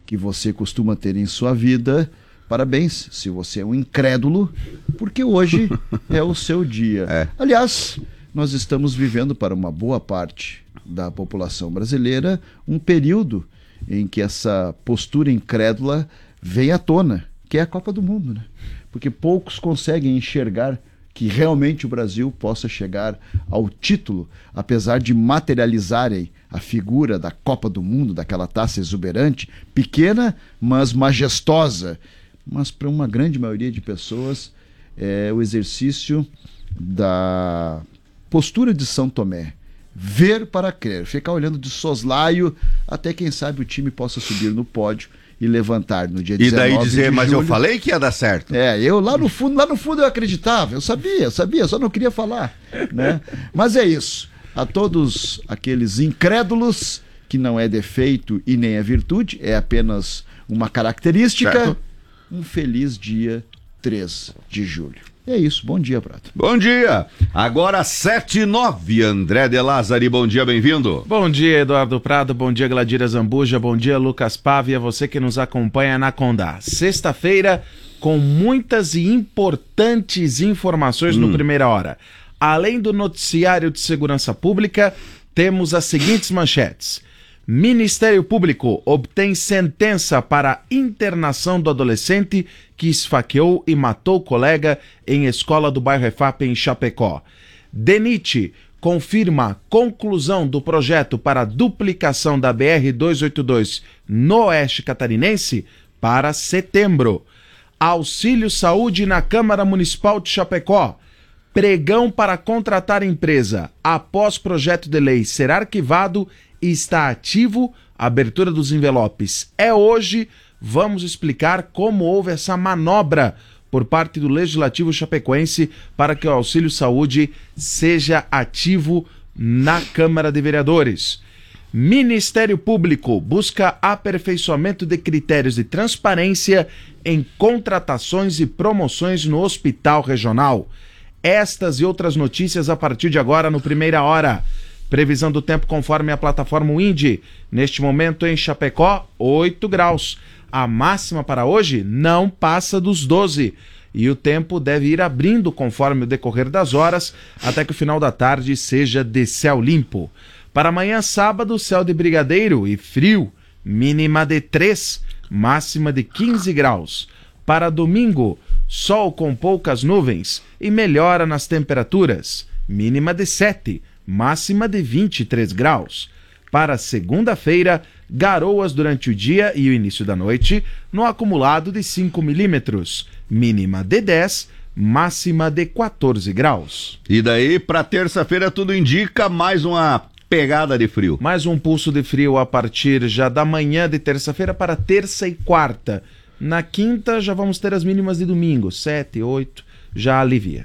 que você costuma ter em sua vida, parabéns. Se você é um incrédulo, porque hoje é o seu dia. Aliás, nós estamos vivendo, para uma boa parte da população brasileira, um período em que essa postura incrédula vem à tona, que é a Copa do Mundo, né? Porque poucos conseguem enxergar que realmente o Brasil possa chegar ao título, apesar de materializarem a figura da Copa do Mundo, daquela taça exuberante, pequena, mas majestosa. Mas para uma grande maioria de pessoas é o exercício da postura de São Tomé. Ver para crer, ficar olhando de soslaio até quem sabe o time possa subir no pódio e levantar no dia 19 de julho. E daí dizer, mas eu falei que ia dar certo. Eu lá no fundo eu acreditava, eu sabia, só não queria falar, né? Mas é isso, a todos aqueles incrédulos, que não é defeito e nem é virtude, é apenas uma característica, certo? Um feliz dia 3 de julho. É isso, bom dia, Prato. Bom dia, agora 7h09, André de Lázari, bom dia, bem-vindo. Bom dia, Eduardo Prado, bom dia, Gladira Zambuja, bom dia, Lucas Pávia, você que nos acompanha na Condá. Sexta-feira, com muitas e importantes informações no Primeira Hora. Além do noticiário de segurança pública, temos as seguintes manchetes. Ministério Público obtém sentença para internação do adolescente que esfaqueou e matou colega em escola do bairro EFAP em Chapecó. DENIT confirma conclusão do projeto para duplicação da BR-282 no Oeste Catarinense para setembro. Auxílio Saúde na Câmara Municipal de Chapecó. Pregão para contratar empresa após projeto de lei ser arquivado está ativo, a abertura dos envelopes é hoje. Vamos explicar como houve essa manobra por parte do Legislativo chapecoense para que o Auxílio Saúde seja ativo na Câmara de Vereadores. Ministério Público busca aperfeiçoamento de critérios de transparência em contratações e promoções no Hospital Regional. Estas e outras notícias a partir de agora no Primeira Hora. Previsão do tempo conforme a plataforma Windy. Neste momento em Chapecó, 8 graus. A máxima para hoje não passa dos 12. E o tempo deve ir abrindo conforme o decorrer das horas, até que o final da tarde seja de céu limpo. Para amanhã, sábado, céu de brigadeiro e frio. Mínima de 3, máxima de 15 graus. Para domingo, sol com poucas nuvens e melhora nas temperaturas. Mínima de 7, máxima de 23 graus. Para segunda-feira, garoas durante o dia e o início da noite, no acumulado de 5 milímetros, mínima de 10, máxima de 14 graus. E daí, para terça-feira, tudo indica mais uma pegada de frio. Mais um pulso de frio a partir já da manhã de terça-feira para terça e quarta. Na quinta, já vamos ter as mínimas de domingo, 7, 8, já alivia.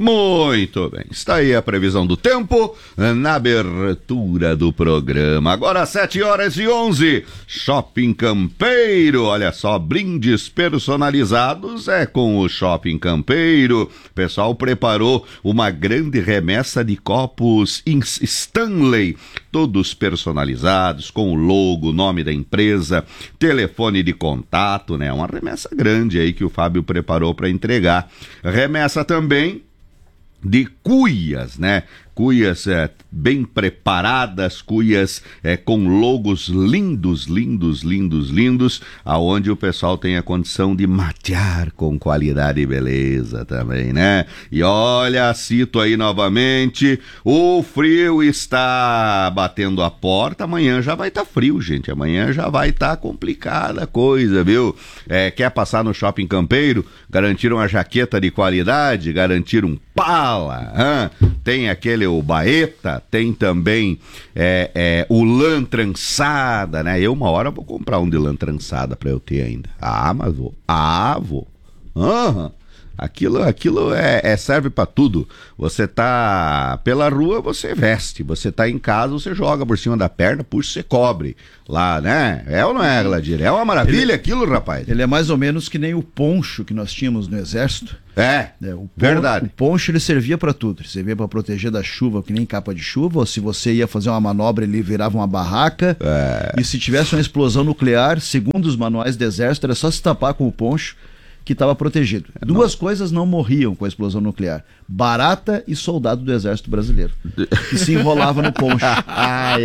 Muito bem, está aí a previsão do tempo na abertura do programa. Agora 7h11, Shopping Campeiro, olha só, brindes personalizados é com o Shopping Campeiro. O pessoal preparou uma grande remessa de copos Stanley, todos personalizados, com o logo, o nome da empresa, telefone de contato, né? Uma remessa grande aí que o Fábio preparou para entregar. Remessa também de cuias, né? Cuias bem preparadas, cuias com logos lindos, aonde o pessoal tem a condição de matear com qualidade e beleza também, né? E olha, cito aí novamente, o frio está batendo a porta, amanhã já vai estar frio, gente, amanhã já vai estar complicada a coisa, viu? Quer passar no Shopping Campeiro, garantir uma jaqueta de qualidade, garantir um pala, tem aquele o baeta, tem também o lã trançada, né? Eu uma hora vou comprar um de lã trançada pra eu ter ainda. Mas vou. Vou. Aquilo serve pra tudo. Você tá pela rua, você veste. Você tá em casa, você joga por cima da perna, puxa, você cobre. Lá, né? É ou não é, Gladir? É uma maravilha aquilo, rapaz. Ele é mais ou menos que nem o poncho que nós tínhamos no Exército, Verdade. O poncho ele servia para tudo. Ele servia para proteger da chuva, que nem capa de chuva. Ou se você ia fazer uma manobra, ele virava uma barraca. E se tivesse uma explosão nuclear, segundo os manuais do exército, era só se tapar com o poncho que estava protegido. Duas coisas não morriam com a explosão nuclear: barata e soldado do exército brasileiro, que se enrolava no poncho. Ai.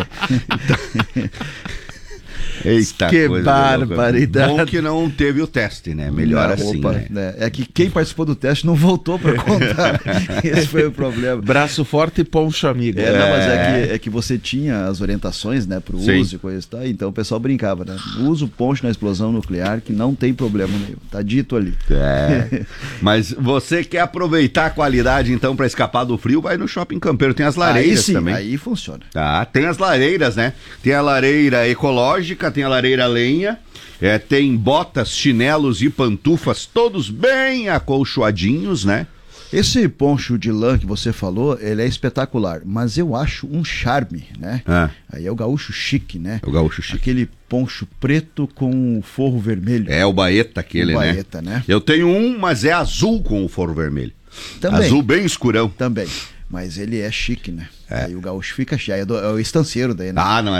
Eita, que barbaridade. Bom que não teve o teste, né? Melhor assim, né? É que quem participou do teste não voltou para contar. Esse foi o problema. Braço forte e poncho amigo. Não, mas é que você tinha as orientações, né, pro uso e coisa e tal, então o pessoal brincava, né? Usa o poncho na explosão nuclear que não tem problema nenhum. Tá dito ali. Mas você quer aproveitar a qualidade, então, para escapar do frio, vai no Shopping Campeiro. Tem as lareiras também. Aí funciona. Tem as lareiras, né? Tem a lareira ecológica, tem a lareira a lenha, tem botas, chinelos e pantufas, todos bem acolchoadinhos, né? Esse poncho de lã que você falou, ele é espetacular, mas eu acho um charme, né? Aí é o gaúcho chique, né? O gaúcho chique. Aquele poncho preto com o forro vermelho. É o baeta aquele, né? Eu tenho um, mas é azul com o forro vermelho. Também. Azul bem escurão. Também. Mas ele é chique, né? Aí o gaúcho fica chique. É o estanceiro daí, né? Não,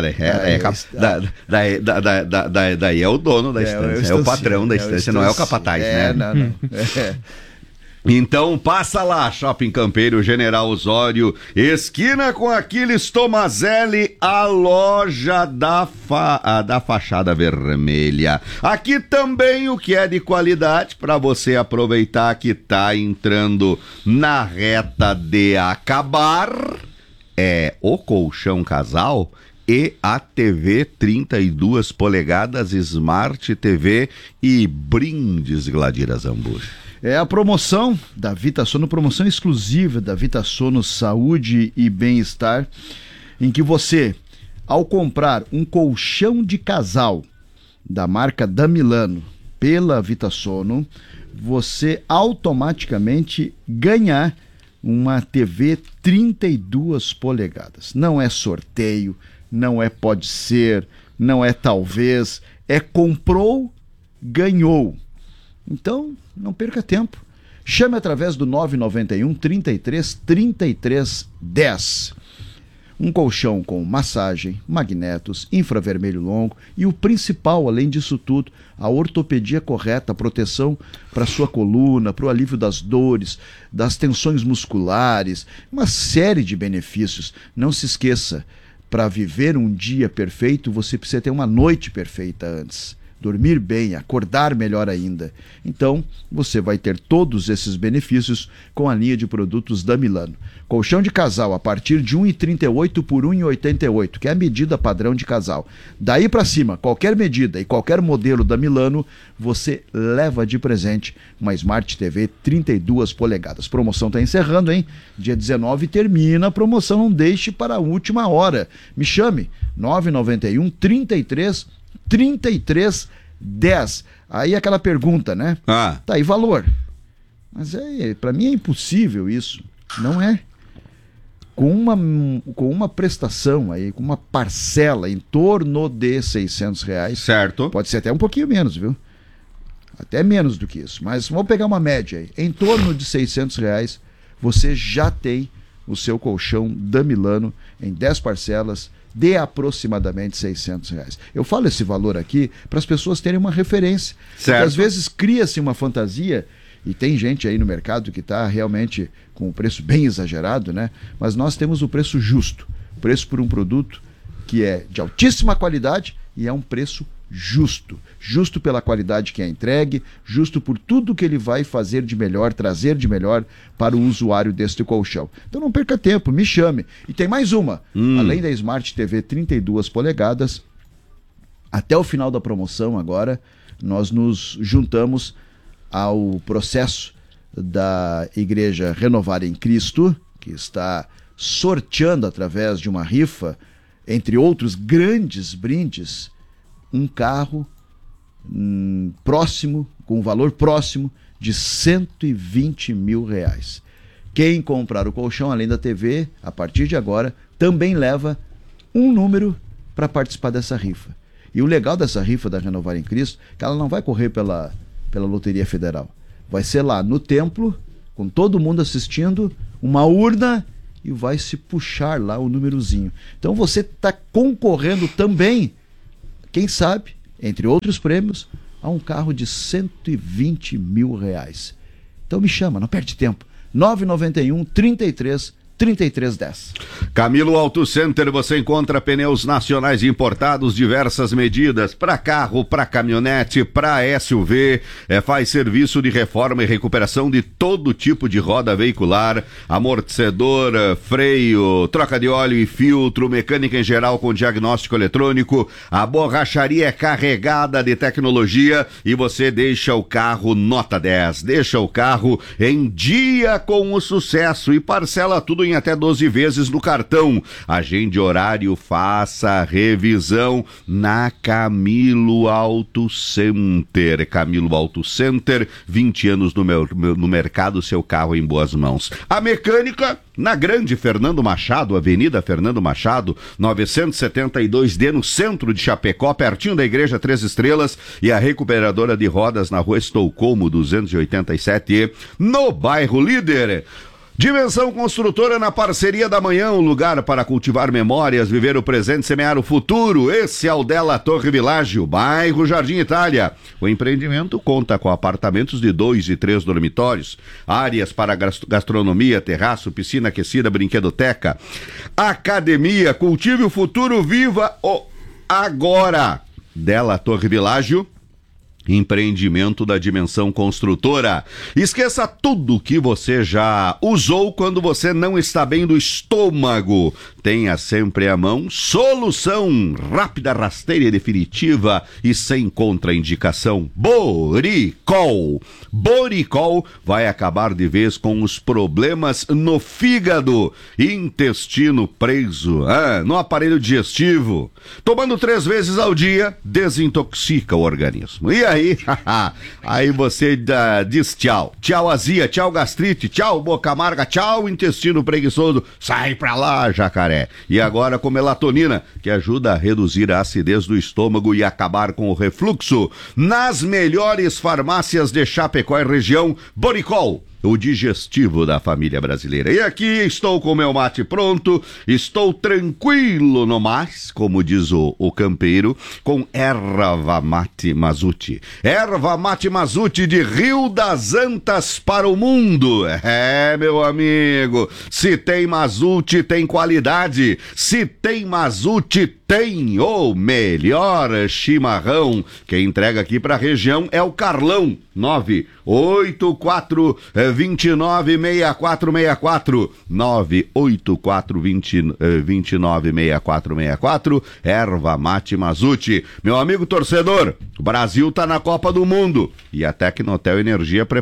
daí é o dono da estância. É o patrão da estância, não é o capataz, né? Não. Então passa lá, Shopping Campeiro, General Osório, esquina com Aquiles Tomazelli, a loja da fachada vermelha. Aqui também o que é de qualidade para você aproveitar que tá entrando na reta de acabar é o colchão casal e a TV 32 polegadas Smart TV e brindes Gladira Zambuja. É a promoção da VitaSono, promoção exclusiva da VitaSono Saúde e Bem-Estar, em que você, ao comprar um colchão de casal da marca Damilano pela VitaSono, você automaticamente ganha uma TV 32 polegadas. Não é sorteio, não é pode ser, não é talvez, é comprou, ganhou. Então, não perca tempo. Chame através do 991 33 33 10. Um colchão com massagem, magnetos, infravermelho longo e o principal, além disso tudo, a ortopedia correta, a proteção para sua coluna, para o alívio das dores, das tensões musculares, uma série de benefícios. Não se esqueça, para viver um dia perfeito, você precisa ter uma noite perfeita antes. Dormir bem, acordar melhor ainda. Então, você vai ter todos esses benefícios com a linha de produtos Damilano. Colchão de casal a partir de 1,38 por 1,88, que é a medida padrão de casal. Daí para cima, qualquer medida e qualquer modelo Damilano, você leva de presente uma Smart TV 32 polegadas. Promoção está encerrando, hein? Dia 19 termina a promoção, não deixe para a última hora. Me chame, 991 33 10. Aí aquela pergunta, né? Tá aí valor. Mas para mim é impossível isso. Não é? Com uma prestação aí, com uma parcela em torno de R$600. Certo. Pode ser até um pouquinho menos, viu? Até menos do que isso. Mas vamos pegar uma média aí. Em torno de R$600, você já tem o seu colchão Damilano em 10 parcelas de aproximadamente R$600. Eu falo esse valor aqui para as pessoas terem uma referência. Certo. Porque às vezes cria-se uma fantasia, e tem gente aí no mercado que está realmente com o preço bem exagerado, né? Mas nós temos o preço justo. Preço por um produto que é de altíssima qualidade e é um preço justo. Justo pela qualidade que é entregue, justo por tudo que ele vai fazer de melhor, trazer de melhor para o usuário deste colchão. Então não perca tempo, me chame. E tem mais uma. Além da Smart TV 32 polegadas, até o final da promoção agora, nós nos juntamos ao processo da Igreja Renovar em Cristo, que está sorteando através de uma rifa, entre outros grandes brindes, um carro próximo, com um valor próximo de R$120 mil. Quem comprar o colchão, além da TV, a partir de agora, também leva um número para participar dessa rifa. E o legal dessa rifa da Renovar em Cristo, que ela não vai correr pela Loteria Federal. Vai ser lá no templo, com todo mundo assistindo, uma urna e vai se puxar lá o númerozinho. Então você está concorrendo também, quem sabe, entre outros prêmios, a um carro de R$120 mil. Então me chama, não perde tempo. 991 3310. Camilo Auto Center, você encontra pneus nacionais importados, diversas medidas, para carro, para caminhonete, para SUV, faz serviço de reforma e recuperação de todo tipo de roda veicular, amortecedor, freio, troca de óleo e filtro, mecânica em geral com diagnóstico eletrônico, a borracharia é carregada de tecnologia e você deixa o carro nota 10, deixa o carro em dia com o sucesso e parcela tudo em até 12 vezes no cartão. Agende horário, faça revisão na Camilo Auto Center. Camilo Auto Center, 20 anos no mercado, seu carro em boas mãos. A mecânica na Grande Fernando Machado, Avenida Fernando Machado, 972D, no centro de Chapecó, pertinho da Igreja Três Estrelas, e a recuperadora de rodas na Rua Estocolmo, 287E, no bairro Líder. Dimensão Construtora na parceria da manhã, um lugar para cultivar memórias, viver o presente, semear o futuro. Esse é o Della Torre Világio, bairro Jardim Itália. O empreendimento conta com apartamentos de 2 e 3 dormitórios, áreas para gastronomia, terraço, piscina aquecida, brinquedoteca, academia. Cultive o futuro, viva o agora. Della Torre Világio, empreendimento da Dimensão Construtora. Esqueça tudo que você já usou quando você não está bem do estômago. Tenha sempre à mão solução rápida, rasteira e definitiva e sem contraindicação. Boricol. Boricol vai acabar de vez com os problemas no fígado, intestino preso, no aparelho digestivo. Tomando 3 vezes ao dia, desintoxica o organismo. E aí você diz tchau. Tchau azia, tchau gastrite, tchau boca amarga, tchau intestino preguiçoso. Sai pra lá, jacaré. E agora com melatonina, que ajuda a reduzir a acidez do estômago e acabar com o refluxo. Nas melhores farmácias de Chapecó e região, Boricol, o digestivo da família brasileira. E aqui estou com o meu mate pronto, estou tranquilo no mais, como diz o campeiro, com erva mate Mazzuti. Erva mate Mazzuti de Rio das Antas para o mundo. Meu amigo, se tem Mazzuti, tem qualidade. Se tem Mazzuti, tem o melhor chimarrão. Quem entrega aqui para a região é o Carlão, 984-296464, 984-296464, erva mate Mazzuti. Meu amigo torcedor, o Brasil tá na Copa do Mundo e a Tecnotel Energia